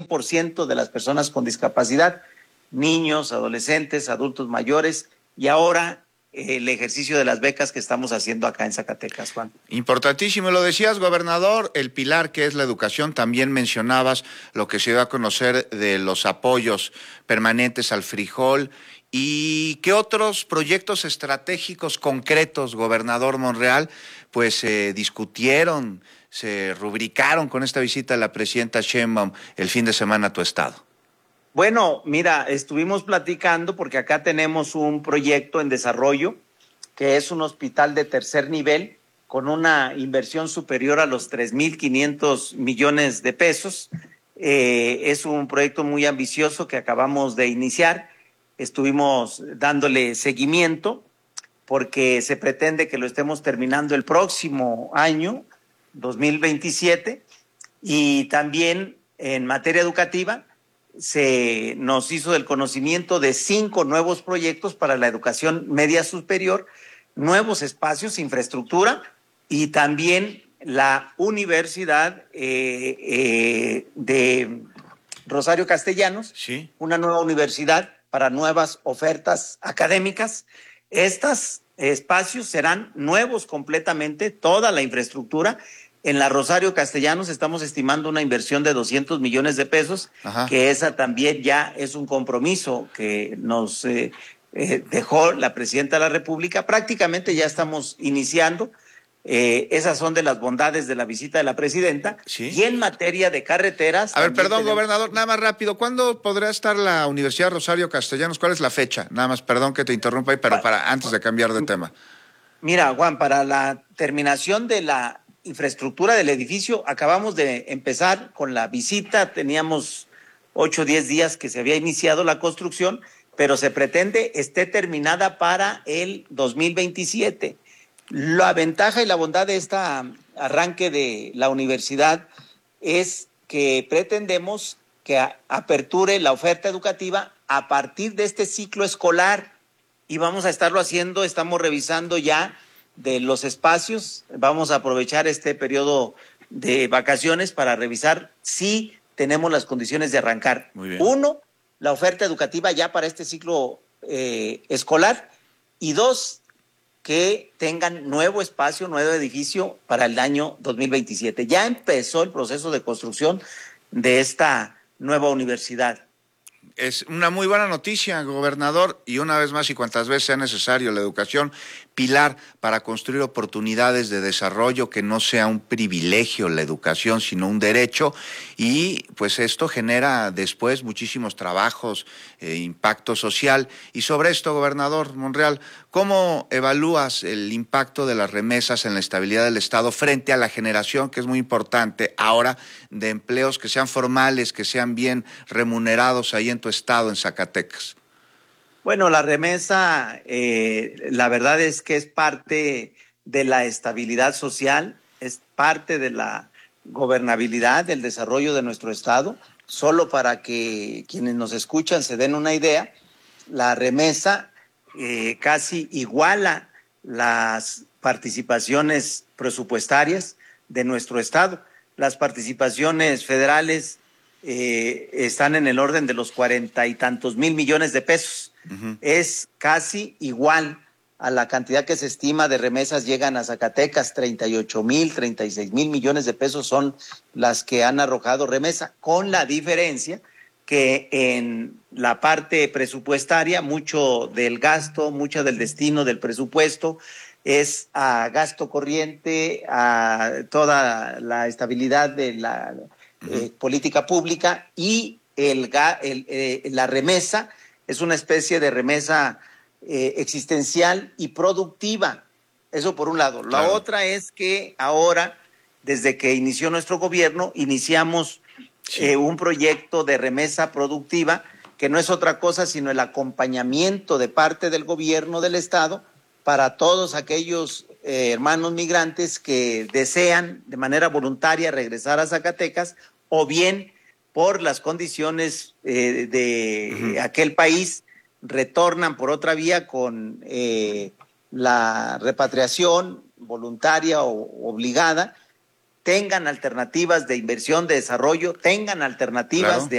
100% de las personas con discapacidad, niños, adolescentes, adultos mayores, y ahora el ejercicio de las becas que estamos haciendo acá en Zacatecas, Juan. Importantísimo, lo decías, gobernador, el pilar que es la educación, también mencionabas lo que se dio a conocer de los apoyos permanentes al frijol. ¿Y qué otros proyectos estratégicos concretos, gobernador Monreal, pues se discutieron, se rubricaron con esta visita de la presidenta Sheinbaum el fin de semana a tu estado? Bueno, mira, estuvimos platicando porque acá tenemos un proyecto en desarrollo que es un hospital de tercer nivel con una inversión superior a los 3,500 millones de pesos. Es un proyecto muy ambicioso que acabamos de iniciar. Estuvimos dándole seguimiento porque se pretende que lo estemos terminando el próximo año, 2027, y también en materia educativa se nos hizo del conocimiento de 5 nuevos proyectos para la educación media superior, nuevos espacios, infraestructura, y también la Universidad de Rosario Castellanos, ¿Sí? Una nueva universidad para nuevas ofertas académicas. Estos espacios serán nuevos completamente, toda la infraestructura. En la Rosario Castellanos estamos estimando una inversión de 200 millones de pesos, que esa también ya es un compromiso que nos dejó la presidenta de la República. Prácticamente ya estamos iniciando. Esas son de las bondades de la visita de la presidenta. ¿Sí? Y en materia de carreteras... A ver, perdón, gobernador, nada más rápido. ¿Cuándo podrá estar la Universidad Rosario Castellanos? ¿Cuál es la fecha? Nada más, perdón que te interrumpa ahí, pero antes de cambiar de tema. Mira, Juan, para la terminación de la infraestructura del edificio, acabamos de empezar con la visita, teníamos 8 o 10 días que se había iniciado la construcción, pero se pretende esté terminada para el 2027. La ventaja y la bondad de este arranque de la universidad es que pretendemos que aperture la oferta educativa a partir de este ciclo escolar, y vamos a estarlo haciendo, estamos revisando ya de los espacios, vamos a aprovechar este periodo de vacaciones para revisar si tenemos las condiciones de arrancar. Muy bien. 1, la oferta educativa ya para este ciclo escolar, y 2, que tengan nuevo espacio, nuevo edificio para el año 2027. Ya empezó el proceso de construcción de esta nueva universidad. Es una muy buena noticia, gobernador, y una vez más y cuantas veces sea necesario, la educación, pilar para construir oportunidades de desarrollo, que no sea un privilegio la educación, sino un derecho, y pues esto genera después muchísimos trabajos, impacto social. Y sobre esto, gobernador Monreal, ¿cómo evalúas el impacto de las remesas en la estabilidad del Estado frente a la generación, que es muy importante ahora, de empleos que sean formales, que sean bien remunerados ahí en tu estado, en Zacatecas? Bueno, la remesa, la verdad es que es parte de la estabilidad social, es parte de la gobernabilidad, del desarrollo de nuestro estado. Solo para que quienes nos escuchan se den una idea, la remesa casi iguala las participaciones presupuestarias de nuestro estado. Las participaciones federales están en el orden de los 40 y tantos mil millones de pesos. Es casi igual a la cantidad que se estima de remesas llegan a Zacatecas. 38,000, 36,000 millones de pesos son las que han arrojado remesa, con la diferencia que en la parte presupuestaria mucho del gasto, mucho del destino del presupuesto es a gasto corriente, a toda la estabilidad de la política pública, y la remesa es una especie de remesa existencial y productiva. Eso por un lado. La otra es que ahora, desde que inició nuestro gobierno, iniciamos un proyecto de remesa productiva, que no es otra cosa sino el acompañamiento de parte del gobierno del estado para todos aquellos hermanos migrantes que desean de manera voluntaria regresar a Zacatecas, o bien por las condiciones de aquel país retornan por otra vía con la repatriación voluntaria o obligada, tengan alternativas de inversión, de desarrollo, tengan alternativas de